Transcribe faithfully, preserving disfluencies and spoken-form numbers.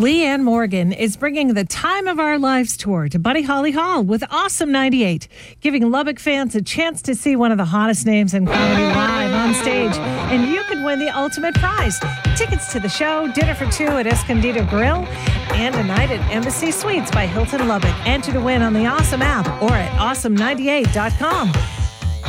Leanne Morgan is bringing the Time of Our Lives tour to Buddy Holly Hall with Awesome ninety-eight, giving Lubbock fans a chance to see one of the hottest names in comedy live on stage. And you could win the ultimate prize: tickets to the show, dinner for two at Escondido Grill, and a night at Embassy Suites by Hilton Lubbock. Enter to win on the Awesome app or at awesome ninety-eight dot com.